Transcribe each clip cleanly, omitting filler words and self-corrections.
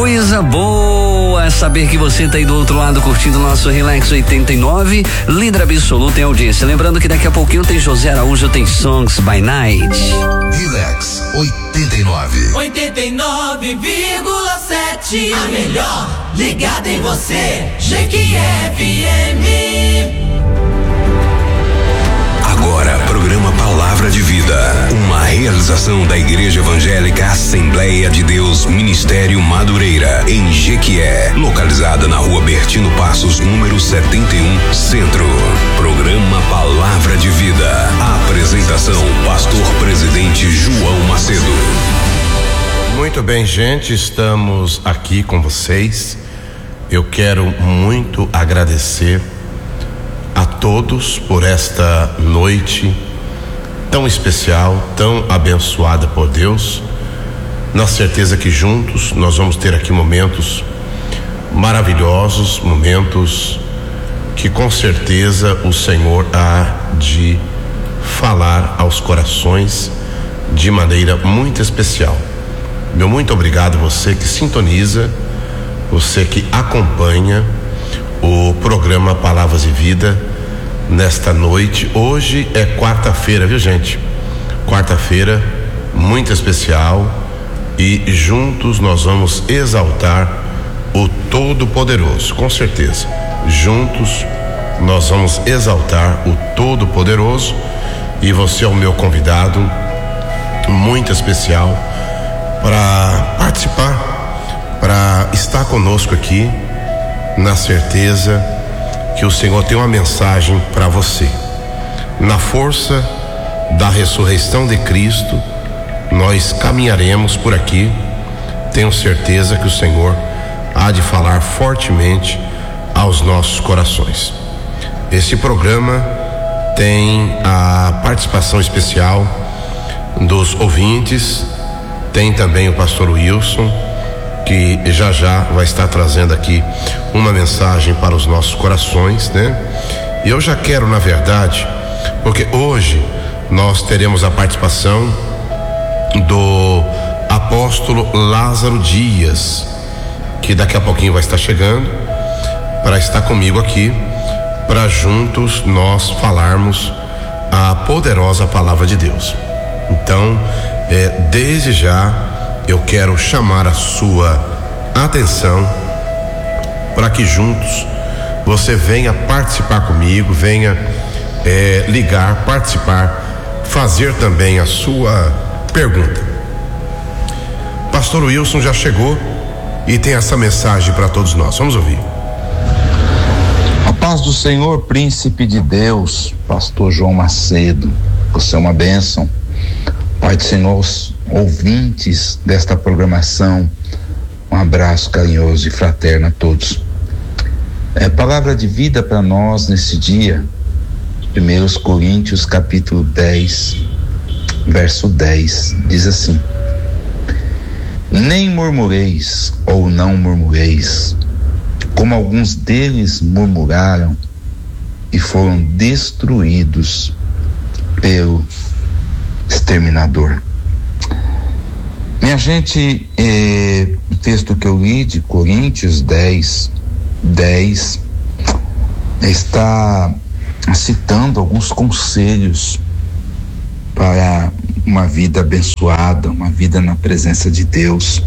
Coisa boa saber que você tá aí do outro lado curtindo o nosso Relax 89, líder absoluto em audiência. Lembrando que daqui a pouquinho tem José Araújo, tem Songs by Night. Relax 89. 89,7. A melhor ligada em você. Jequié FM. Agora, programa Palavra de Vida, uma realização da Igreja Evangélica Assembleia de Deus Ministério Madureira, em Jequié, localizada na Rua Bertino Passos, número 71, Centro. Programa Palavra de Vida. A apresentação, Pastor Presidente João Macedo. Muito bem, gente, estamos aqui com vocês. Eu quero muito agradecer a todos por esta noite tão especial, tão abençoada por Deus. Na certeza que juntos nós vamos ter aqui momentos maravilhosos, momentos que com certeza o Senhor há de falar aos corações de maneira muito especial. Meu muito obrigado você que sintoniza, você que acompanha o programa Palavras de Vida nesta noite. Hoje é quarta-feira, viu, gente? Quarta-feira muito especial, e juntos nós vamos exaltar o Todo-Poderoso, com certeza. Juntos nós vamos exaltar o Todo-Poderoso, e você é o meu convidado muito especial para participar, para estar conosco aqui, na certeza que o Senhor tem uma mensagem para você. Na força da ressurreição de Cristo, nós caminharemos por aqui. Tenho certeza que o Senhor há de falar fortemente aos nossos corações. Esse programa tem a participação especial dos ouvintes, tem também o pastor Wilson, que já vai estar trazendo aqui uma mensagem para os nossos corações, né? E eu já quero, na verdade, porque hoje nós teremos a participação do apóstolo Lázaro Dias, que daqui a pouquinho vai estar chegando para estar comigo aqui, para juntos nós falarmos a poderosa palavra de Deus. Então, desde já eu quero chamar a sua atenção para que juntos você venha participar comigo, venha ligar, participar, fazer também a sua pergunta. Pastor Wilson já chegou e tem essa mensagem para todos nós. Vamos ouvir. A paz do Senhor, príncipe de Deus, pastor João Macedo, você é uma bênção. Pai do Senhor, os ouvintes desta programação, um abraço carinhoso e fraterno a todos. Palavra de vida para nós nesse dia, 1 Coríntios capítulo 10, verso 10, diz assim: nem murmureis ou não murmureis, como alguns deles murmuraram e foram destruídos pelo exterminador. Minha gente, o texto que eu li de Coríntios 10, está citando alguns conselhos para uma vida abençoada, uma vida na presença de Deus.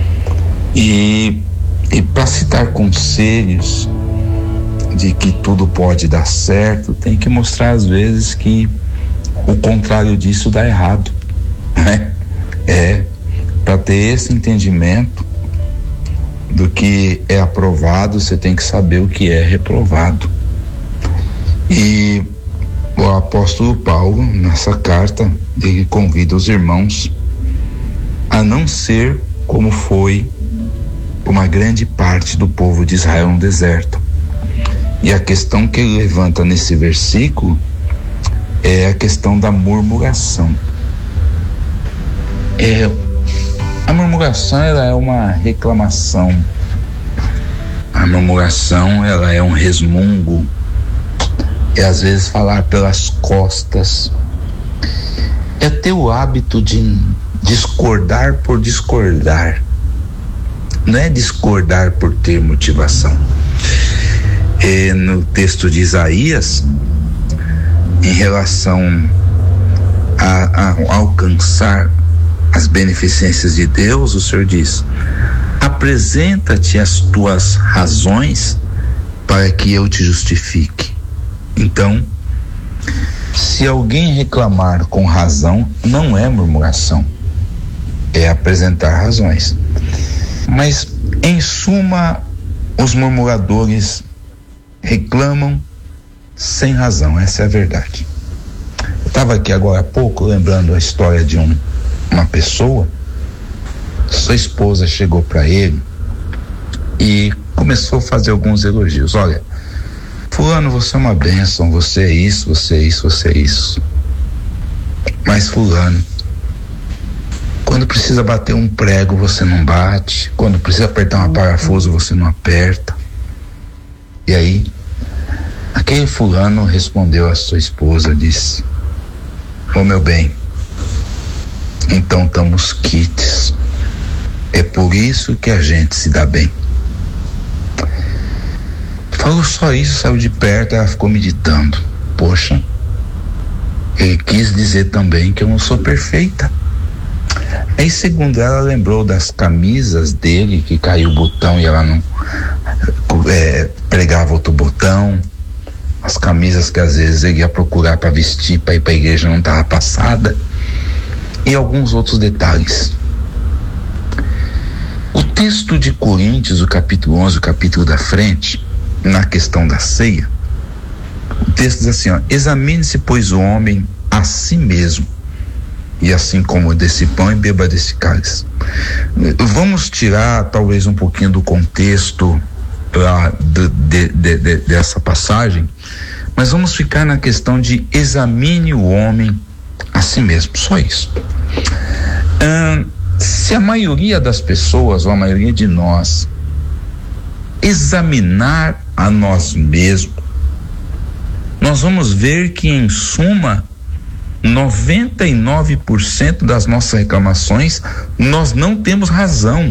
E para citar conselhos de que tudo pode dar certo, tem que mostrar às vezes que o contrário disso dá errado, né? Para ter esse entendimento do que é aprovado, você tem que saber o que é reprovado. E o apóstolo Paulo, nessa carta, ele convida os irmãos a não ser como foi uma grande parte do povo de Israel no deserto. E a questão que ele levanta nesse versículo é a questão da murmuração. A murmuração, ela é uma reclamação. A murmuração, ela é um resmungo. É às vezes falar pelas costas. É ter o hábito de discordar por discordar. não é discordar por ter motivação. No texto de Isaías, em relação a alcançar as beneficências de Deus, o Senhor diz: apresenta-te as tuas razões para que eu te justifique. Então, se alguém reclamar com razão, não é murmuração, é apresentar razões. Mas, em suma, os murmuradores reclamam sem razão, essa é a verdade. Eu estava aqui agora há pouco lembrando a história de uma pessoa. Sua esposa chegou para ele e começou a fazer alguns elogios. Olha, fulano, você é uma bênção, você é isso, você é isso, você é isso. Mas fulano, quando precisa bater um prego, você não bate. Quando precisa apertar um parafuso, você não aperta. E aí, aquele fulano respondeu à sua esposa, disse: ô meu bem, então estamos quites. É por isso que a gente se dá bem. Falou só isso, saiu de perto, ela ficou meditando. Poxa, ele quis dizer também que eu não sou perfeita. Aí, segundo ela, lembrou das camisas dele, que caiu o botão e ela não pregava outro botão. As camisas que às vezes ele ia procurar para vestir, para ir para a igreja, não estava passada. E alguns outros detalhes. O texto de Coríntios, o capítulo 11, o capítulo da frente, na questão da ceia, o texto diz assim, ó: examine-se, pois, o homem a si mesmo, e assim como desse pão e beba desse cálice. Vamos tirar talvez um pouquinho do contexto dessa passagem, mas vamos ficar na questão de examine o homem a si mesmo, só isso. Se a maioria das pessoas, ou a maioria de nós, examinar a nós mesmos, nós vamos ver que, em suma, 99% das nossas reclamações nós não temos razão.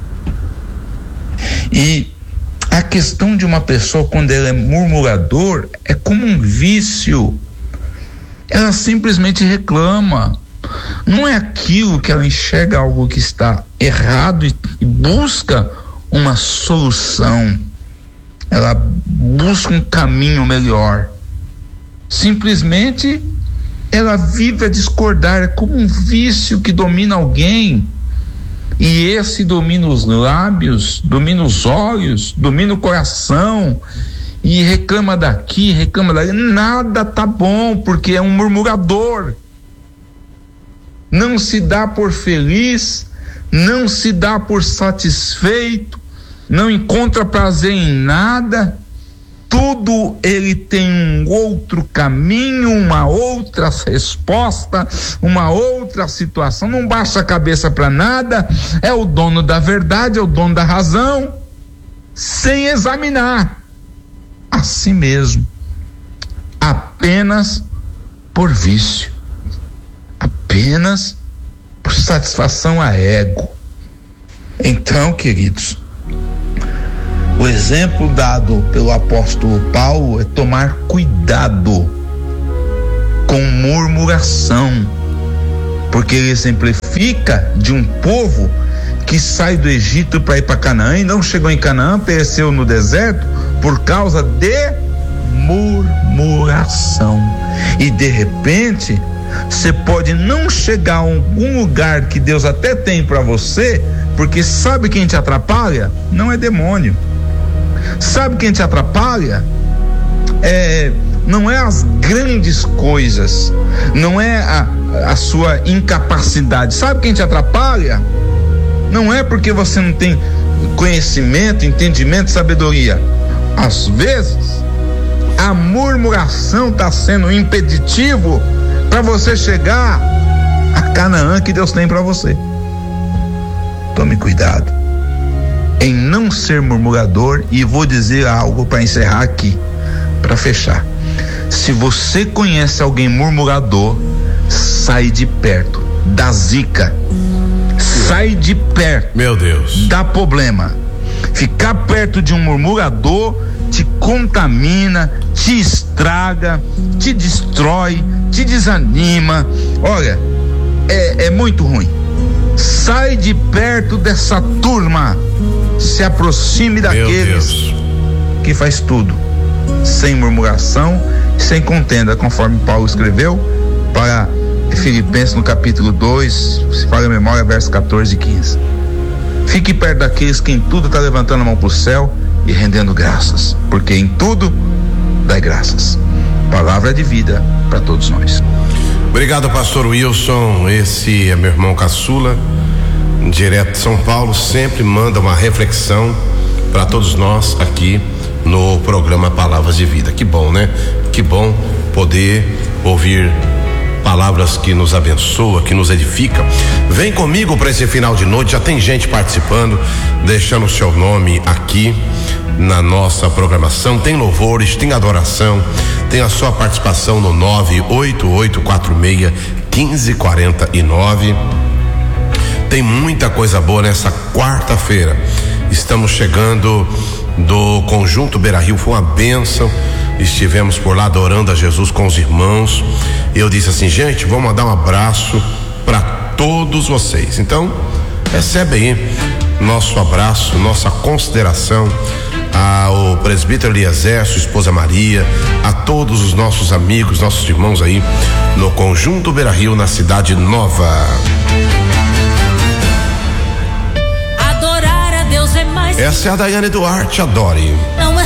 E a questão de uma pessoa, quando ela é murmurador, é como um vício. Ela simplesmente reclama. Não é aquilo que ela enxerga algo que está errado e busca uma solução. Ela busca um caminho melhor. Simplesmente ela vive a discordar. É como um vício que domina alguém, e esse domina os lábios, domina os olhos, domina o coração, e reclama daqui, reclama dali. Nada tá bom, porque é um murmurador. Não se dá por feliz, não se dá por satisfeito, não encontra prazer em nada. Tudo ele tem um outro caminho, uma outra resposta, uma outra situação. Não baixa a cabeça para nada. É o dono da verdade, é o dono da razão, sem examinar a si mesmo, apenas por vício, apenas por satisfação a ego. Então, queridos, o exemplo dado pelo apóstolo Paulo é tomar cuidado com murmuração, porque ele exemplifica de um povo que sai do Egito para ir para Canaã e não chegou em Canaã, pereceu no deserto por causa de murmuração. E de repente você pode não chegar a algum lugar que Deus até tem para você, porque sabe quem te atrapalha? Não é demônio. Sabe quem te atrapalha? Não é as grandes coisas, não é a sua incapacidade. Sabe quem te atrapalha? Não é porque você não tem conhecimento, entendimento, sabedoria. Às vezes a murmuração está sendo um impeditivo para você chegar a Canaã que Deus tem para você. Tome cuidado em não ser murmurador. E vou dizer algo para encerrar aqui, para fechar. Se você conhece alguém murmurador, sai de perto, dá zica. Sai de perto. Meu Deus. Dá problema. Ficar perto de um murmurador te contamina, te estraga, te destrói, te desanima. Olha, é muito ruim. Sai de perto dessa turma. Se aproxime daqueles que faz tudo sem murmuração, sem contenda, conforme Paulo escreveu para Filipenses no capítulo 2, se fala a memória, versos 14 e 15. Fique perto daqueles que em tudo está levantando a mão para o céu e rendendo graças, porque em tudo dá graças. Palavra de vida para todos nós. Obrigado, pastor Wilson. Esse é meu irmão caçula, direto de São Paulo, sempre manda uma reflexão para todos nós aqui no programa Palavras de Vida. Que bom, né? Que bom poder ouvir palavras que nos abençoam, que nos edificam. Vem comigo para esse final de noite. Já tem gente participando, deixando o seu nome aqui na nossa programação. Tem louvores, tem adoração, tem a sua participação no 988461549. Tem muita coisa boa nessa quarta-feira. Estamos chegando do Conjunto Beira-Rio, foi uma bênção. Estivemos por lá adorando a Jesus com os irmãos. Eu disse assim, gente, vamos mandar um abraço para todos vocês. Então, recebe aí nosso abraço, nossa consideração ao presbítero Eliezer, sua esposa Maria, a todos os nossos amigos, nossos irmãos aí no Conjunto Beira-Rio, na Cidade Nova. Adorar a Deus é mais. Essa é a Daiane Duarte, adore. Não